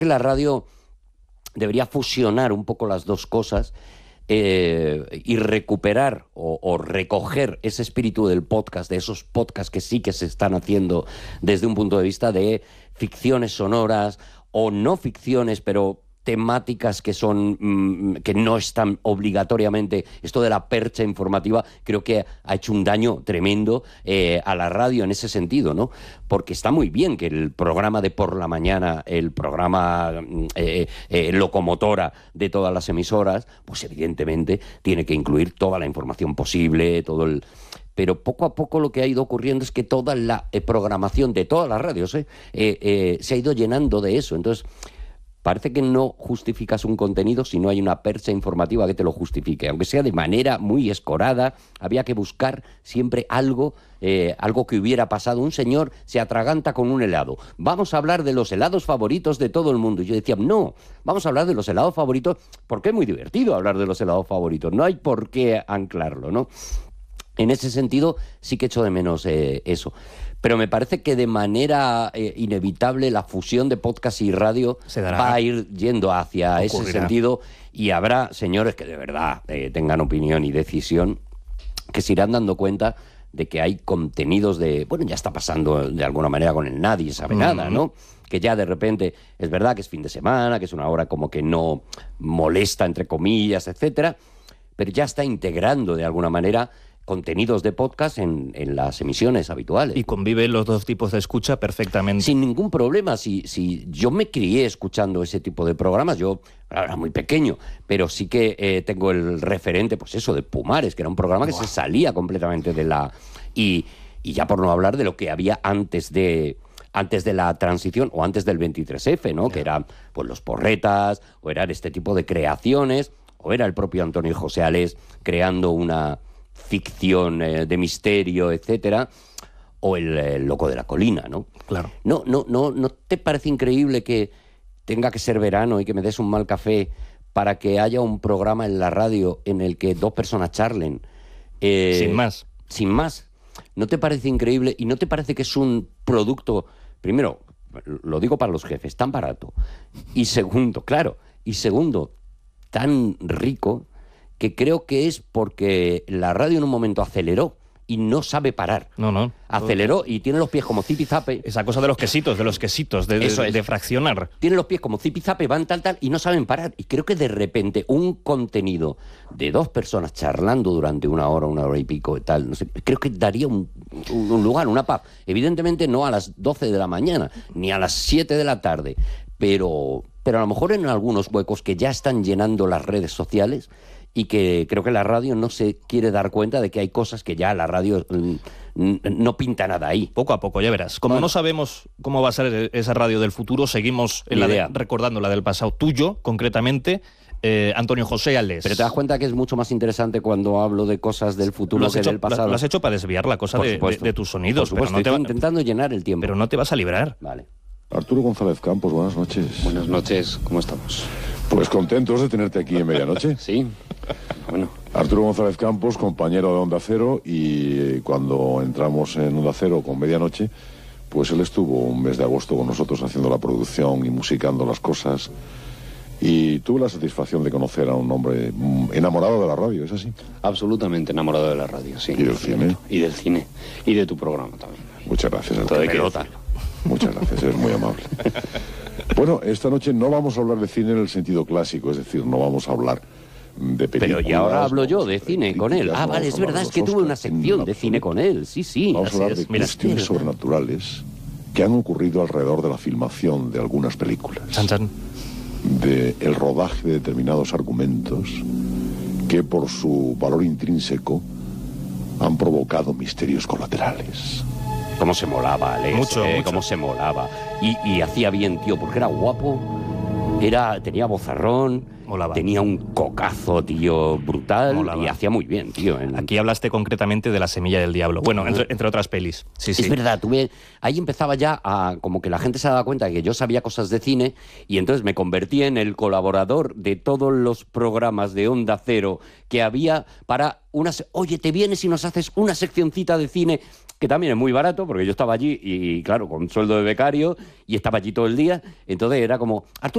la radio debería fusionar un poco las dos cosas y recuperar o recoger ese espíritu del podcast, de esos podcasts que sí que se están haciendo desde un punto de vista de ficciones sonoras o no ficciones, pero temáticas que no están obligatoriamente. Esto de la percha informativa creo que ha hecho un daño tremendo a la radio en ese sentido, ¿no? Porque está muy bien que el programa de por la mañana, el programa locomotora de todas las emisoras, pues evidentemente tiene que incluir toda la información posible, pero poco a poco lo que ha ido ocurriendo es que toda la programación de todas las radios se ha ido llenando de eso. Entonces, parece que no justificas un contenido si no hay una percha informativa que te lo justifique. Aunque sea de manera muy escorada, había que buscar siempre algo que hubiera pasado. Un señor se atraganta con un helado. Vamos a hablar de los helados favoritos de todo el mundo. Y yo decía, no, vamos a hablar de los helados favoritos porque es muy divertido hablar de los helados favoritos. No hay por qué anclarlo, ¿no? En ese sentido, sí que echo de menos eso. Pero me parece que de manera inevitable la fusión de podcast y radio va a ir yendo hacia ese sentido, y habrá señores que de verdad tengan opinión y decisión, que se irán dando cuenta de que hay contenidos bueno, ya está pasando de alguna manera con el Nadie Sabe Nada, ¿no? Que ya de repente es verdad que es fin de semana, que es una hora como que no molesta, entre comillas, etcétera, pero ya está integrando de alguna manera contenidos de podcast en las emisiones habituales. Y conviven los dos tipos de escucha perfectamente. Sin ningún problema. Si yo me crié escuchando ese tipo de programas, yo era muy pequeño, pero sí que tengo el referente, pues eso, de Pumares, que era un programa que se salía completamente de la... Y ya por no hablar de lo que había antes de la transición o antes del 23F, ¿no? Que eran pues los porretas, o eran este tipo de creaciones, o era el propio Antonio José Alés creando una ficción de misterio, etcétera, o el Loco de la Colina, ¿no? Claro. ¿No te parece increíble que tenga que ser verano y que me des un mal café para que haya un programa en la radio en el que dos personas charlen? Sin más. Sin más. ¿No te parece increíble? ¿Y no te parece que es un producto, primero, lo digo para los jefes, tan barato, y segundo, tan rico, que creo que es porque la radio en un momento aceleró y no sabe parar. No. Aceleró y tiene los pies como zipizape. Esa cosa de los quesitos, de fraccionar. Tiene los pies como zipizape, van tal, y no saben parar. Y creo que de repente un contenido de dos personas charlando durante una hora y pico y tal, no sé, creo que daría un lugar, una paz. Evidentemente no a las 12 de la mañana, ni a las 7 de la tarde, pero a lo mejor en algunos huecos que ya están llenando las redes sociales, y que creo que la radio no se quiere dar cuenta de que hay cosas que ya la radio no pinta nada ahí. Poco a poco, ya verás. Como no sabemos cómo va a ser esa radio del futuro, seguimos recordando la del pasado tuyo, concretamente, Antonio José Alés. Pero te das cuenta que es mucho más interesante cuando hablo de cosas del futuro que del pasado. Lo has hecho para desviar la cosa de tus sonidos. Por supuesto, estoy intentando llenar el tiempo. Pero no te vas a librar. Vale. Arturo González Campos, buenas noches. Buenas noches, ¿cómo estamos? Pues contentos de tenerte aquí en medianoche. Sí, bueno. Arturo González Campos, compañero de Onda Cero, y cuando entramos en Onda Cero con medianoche, pues él estuvo un mes de agosto con nosotros haciendo la producción y musicando las cosas. Y tuve la satisfacción de conocer a un hombre enamorado de la radio, ¿es así? Absolutamente enamorado de la radio, sí. ¿Y del cine? Y del cine. Y de tu programa también. Muchas gracias. Pelota. Muchas gracias, eres muy amable. Bueno, esta noche no vamos a hablar de cine en el sentido clásico, es decir, no vamos a hablar de películas. Pero y ahora hablo yo de cine con él. Ah, vale, es verdad, es que tuve una sección de cine con él, sí. Vamos a hablar de cuestiones sobrenaturales que han ocurrido alrededor de la filmación de algunas películas. Chan. De el rodaje de determinados argumentos que por su valor intrínseco han provocado misterios colaterales. Cómo se molaba, Alex. Mucho. Cómo se molaba. Y hacía bien, tío, porque era guapo, tenía vozarrón, molaba. Tenía un cocazo, tío, brutal, molaba. Y hacía muy bien, tío. Aquí hablaste concretamente de La Semilla del Diablo. Bueno, entre otras pelis. Sí. Es verdad, ahí empezaba ya a... como que la gente se daba cuenta de que yo sabía cosas de cine, y entonces me convertí en el colaborador de todos los programas de Onda Cero que había para oye, ¿te vienes y nos haces una seccioncita de cine? Que también es muy barato, porque yo estaba allí y, claro, con sueldo de becario, y estaba allí todo el día. Entonces era como, Arturo,